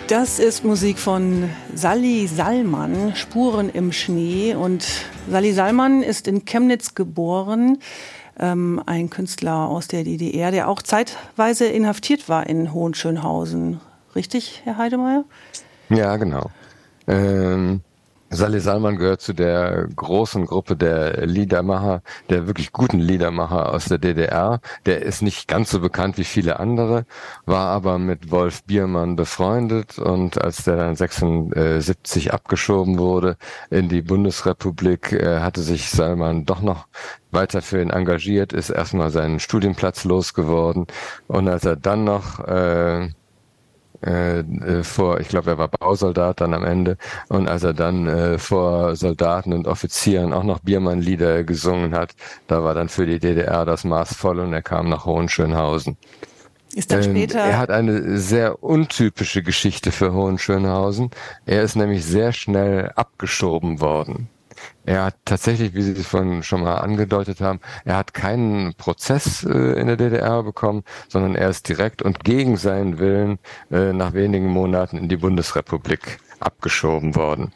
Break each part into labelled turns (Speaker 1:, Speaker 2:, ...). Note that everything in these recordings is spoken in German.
Speaker 1: Das ist Musik von Sally Sallmann, Spuren im Schnee. Und Sally Sallmann ist in Chemnitz geboren, ein Künstler aus der DDR, der auch zeitweise inhaftiert war in Hohenschönhausen. Richtig, Herr Heidemeyer?
Speaker 2: Ja, genau. Sally Sallmann gehört zu der großen Gruppe der Liedermacher, der wirklich guten Liedermacher aus der DDR. Der ist nicht ganz so bekannt wie viele andere, war aber mit Wolf Biermann befreundet, und als der dann 76 abgeschoben wurde in die Bundesrepublik, hatte sich Sallmann doch noch weiter für ihn engagiert, ist erstmal seinen Studienplatz losgeworden, und als er dann noch ich glaube, er war Bausoldat dann am Ende, und als er dann vor Soldaten und Offizieren auch noch Biermann-Lieder gesungen hat, da war dann für die DDR das Maß voll, und er kam nach Hohenschönhausen.
Speaker 1: Ist dann später...
Speaker 2: Er hat eine sehr untypische Geschichte für Hohenschönhausen. Er ist nämlich sehr schnell abgeschoben worden. Er hat tatsächlich, wie Sie es vorhin schon mal angedeutet haben, er hat keinen Prozess in der DDR bekommen, sondern er ist direkt und gegen seinen Willen nach wenigen Monaten in die Bundesrepublik abgeschoben worden.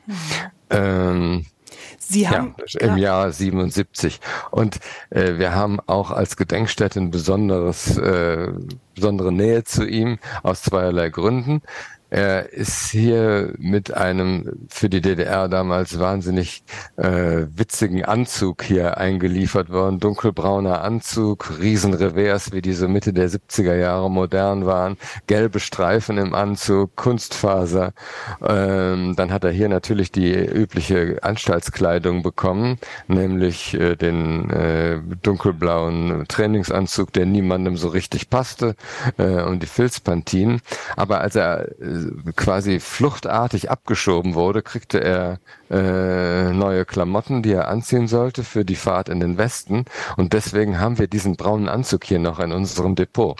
Speaker 1: Sie haben
Speaker 2: im Jahr 77. Und wir haben auch als Gedenkstätte eine besondere Nähe zu ihm aus zweierlei Gründen. Er ist hier mit einem für die DDR damals wahnsinnig witzigen Anzug hier eingeliefert worden. Dunkelbrauner Anzug, Riesenrevers, wie die so Mitte der 70er Jahre modern waren, gelbe Streifen im Anzug, Kunstfaser. Dann hat er hier natürlich die übliche Anstaltskleidung bekommen, nämlich den dunkelblauen Trainingsanzug, der niemandem so richtig passte, und die Filzpantinen. Aber als er quasi fluchtartig abgeschoben wurde, kriegte er neue Klamotten, die er anziehen sollte für die Fahrt in den Westen, und deswegen haben wir diesen braunen Anzug hier noch in unserem Depot.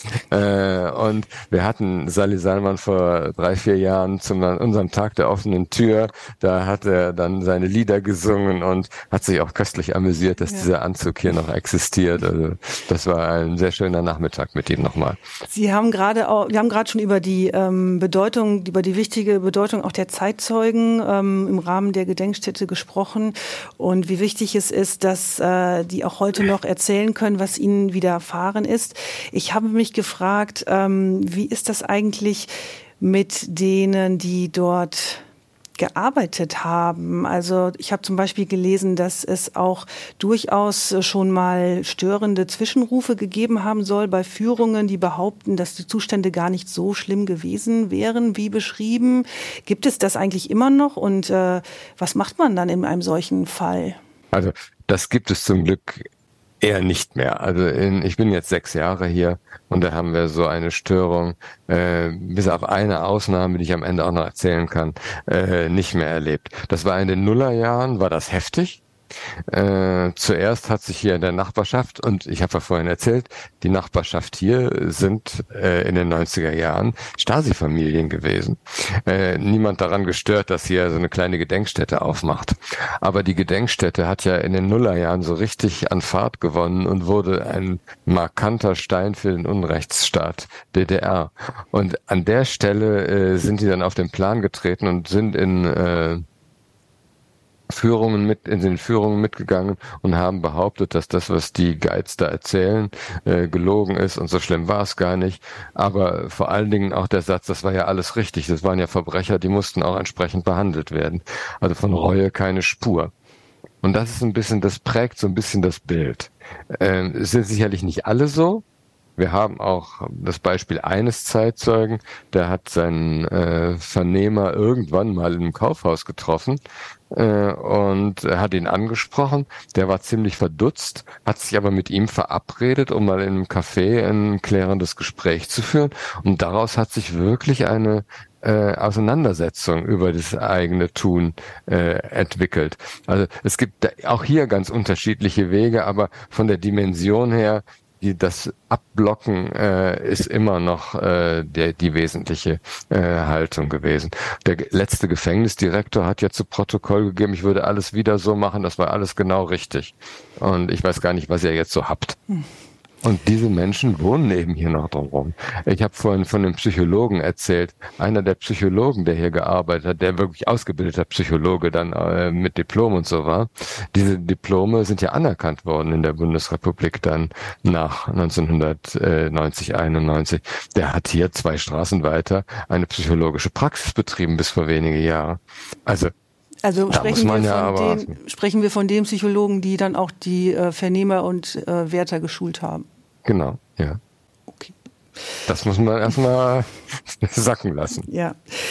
Speaker 2: Und wir hatten Sally Sallmann vor 3-4 Jahren zu unserem Tag der offenen Tür, da hat er dann seine Lieder gesungen und hat sich auch köstlich amüsiert, dass dieser Anzug hier noch existiert. Also das war ein sehr schöner Nachmittag mit ihm nochmal.
Speaker 1: Wir haben gerade schon über die Bedeutung, über die wichtige Bedeutung auch der Zeitzeugen im Rahmen der Gedenkstätte gesprochen, und wie wichtig es ist, dass die auch heute noch erzählen können, was ihnen widerfahren ist. Ich habe mich gefragt, wie ist das eigentlich mit denen, die dort gearbeitet haben? Also ich habe zum Beispiel gelesen, dass es auch durchaus schon mal störende Zwischenrufe gegeben haben soll bei Führungen, die behaupten, dass die Zustände gar nicht so schlimm gewesen wären, wie beschrieben. Gibt es das eigentlich immer noch, und was macht man dann in einem solchen Fall?
Speaker 2: Also das gibt es zum Glück eher nicht mehr. Also ich bin jetzt 6 Jahre hier, und da haben wir so eine Störung, bis auf eine Ausnahme, die ich am Ende auch noch erzählen kann, nicht mehr erlebt. Das war in den Nullerjahren, war das heftig. Zuerst hat sich hier in der Nachbarschaft, und ich habe ja vorhin erzählt, die Nachbarschaft hier sind in den 90er Jahren Stasi-Familien gewesen. Niemand daran gestört, dass hier so eine kleine Gedenkstätte aufmacht. Aber die Gedenkstätte hat ja in den Nullerjahren so richtig an Fahrt gewonnen und wurde ein markanter Stein für den Unrechtsstaat DDR. Und an der Stelle sind die dann auf den Plan getreten und sind in den Führungen mitgegangen und haben behauptet, dass das, was die Guides da erzählen, gelogen ist, und so schlimm war es gar nicht. Aber vor allen Dingen auch der Satz, das war ja alles richtig, das waren ja Verbrecher, die mussten auch entsprechend behandelt werden. Also von Reue keine Spur. Und das ist das prägt so ein bisschen das Bild. Es sind sicherlich nicht alle so. Wir haben auch das Beispiel eines Zeitzeugen, der hat seinen Vernehmer irgendwann mal in einem Kaufhaus getroffen und hat ihn angesprochen. Der war ziemlich verdutzt, hat sich aber mit ihm verabredet, um mal in einem Café ein klärendes Gespräch zu führen. Und daraus hat sich wirklich eine Auseinandersetzung über das eigene Tun entwickelt. Also es gibt auch hier ganz unterschiedliche Wege, aber von der Dimension her, das Abblocken ist immer noch die wesentliche Haltung gewesen. Der letzte Gefängnisdirektor hat ja zu Protokoll gegeben, ich würde alles wieder so machen, das war alles genau richtig. Und ich weiß gar nicht, was ihr jetzt so habt. Und diese Menschen wohnen eben hier noch drumherum. Ich habe vorhin von einem Psychologen erzählt. Einer der Psychologen, der hier gearbeitet hat, der wirklich ausgebildeter Psychologe dann mit Diplom und so war. Diese Diplome sind ja anerkannt worden in der Bundesrepublik dann nach 1990, 91. Der hat hier 2 Straßen weiter eine psychologische Praxis betrieben bis vor wenige Jahre. Also
Speaker 1: sprechen wir von den Psychologen, die dann auch die Vernehmer und Wärter geschult haben.
Speaker 2: Genau, ja.
Speaker 1: Okay.
Speaker 2: Das muss man erstmal sacken lassen.
Speaker 1: Ja.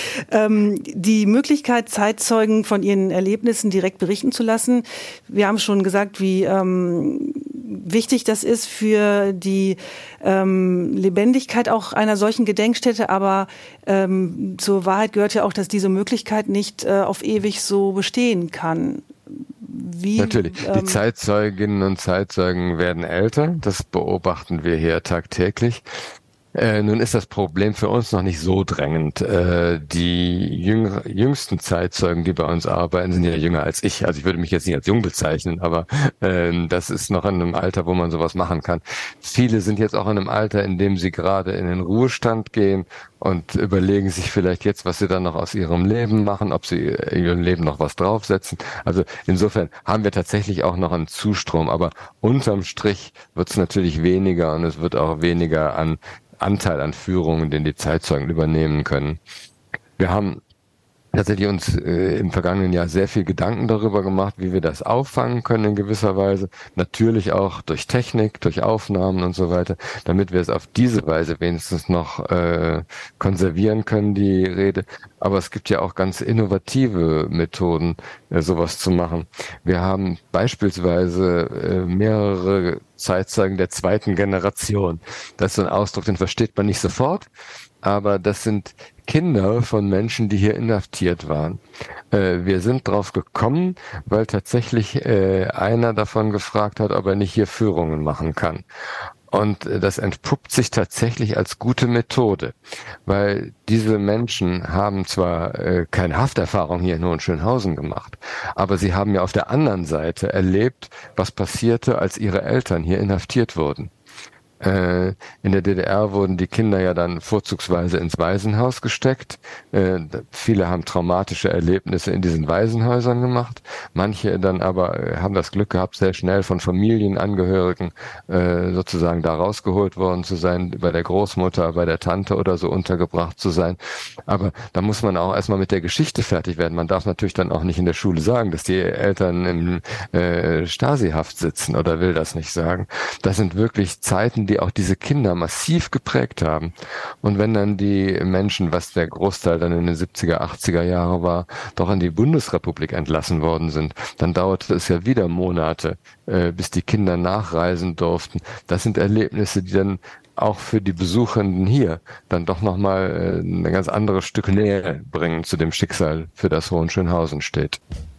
Speaker 1: Die Möglichkeit, Zeitzeugen von ihren Erlebnissen direkt berichten zu lassen. Wir haben schon gesagt, wie wichtig das ist für die Lebendigkeit auch einer solchen Gedenkstätte. Aber zur Wahrheit gehört ja auch, dass diese Möglichkeit nicht auf ewig so bestehen kann.
Speaker 2: Natürlich. Die Zeitzeuginnen und Zeitzeugen werden älter. Das beobachten wir hier tagtäglich. Nun ist das Problem für uns noch nicht so drängend. Die jüngsten Zeitzeugen, die bei uns arbeiten, sind ja jünger als ich. Also ich würde mich jetzt nicht als jung bezeichnen, aber das ist noch in einem Alter, wo man sowas machen kann. Viele sind jetzt auch in einem Alter, in dem sie gerade in den Ruhestand gehen und überlegen sich vielleicht jetzt, was sie dann noch aus ihrem Leben machen, ob sie in ihrem Leben noch was draufsetzen. Also insofern haben wir tatsächlich auch noch einen Zustrom, aber unterm Strich wird es natürlich weniger und es wird auch weniger an Anteil an Führungen, den die Zeitzeugen übernehmen können. Wir haben tatsächlich uns im vergangenen Jahr sehr viel Gedanken darüber gemacht, wie wir das auffangen können in gewisser Weise. Natürlich auch durch Technik, durch Aufnahmen und so weiter, damit wir es auf diese Weise wenigstens noch konservieren können, die Rede. Aber es gibt ja auch ganz innovative Methoden, sowas zu machen. Wir haben beispielsweise mehrere Zeitzeugen der 2. Generation. Das ist so ein Ausdruck, den versteht man nicht sofort, aber das sind Kinder von Menschen, die hier inhaftiert waren. Wir sind drauf gekommen, weil tatsächlich einer davon gefragt hat, ob er nicht hier Führungen machen kann. Und das entpuppt sich tatsächlich als gute Methode, weil diese Menschen haben zwar keine Hafterfahrung hier in Hohenschönhausen gemacht, aber sie haben ja auf der anderen Seite erlebt, was passierte, als ihre Eltern hier inhaftiert wurden. In der DDR wurden die Kinder ja dann vorzugsweise ins Waisenhaus gesteckt. Viele haben traumatische Erlebnisse in diesen Waisenhäusern gemacht. Manche dann aber haben das Glück gehabt, sehr schnell von Familienangehörigen sozusagen da rausgeholt worden zu sein, bei der Großmutter, bei der Tante oder so untergebracht zu sein. Aber da muss man auch erstmal mit der Geschichte fertig werden. Man darf natürlich dann auch nicht in der Schule sagen, dass die Eltern im Stasi-Haft sitzen, oder will das nicht sagen. Das sind wirklich Zeiten, die auch diese Kinder massiv geprägt haben. Und wenn dann die Menschen, was der Großteil dann in den 70er, 80er Jahre war, doch in die Bundesrepublik entlassen worden sind, dann dauerte es ja wieder Monate, bis die Kinder nachreisen durften. Das sind Erlebnisse, die dann auch für die Besuchenden hier dann doch nochmal ein ganz anderes Stück Nähe bringen zu dem Schicksal, für das Hohenschönhausen steht.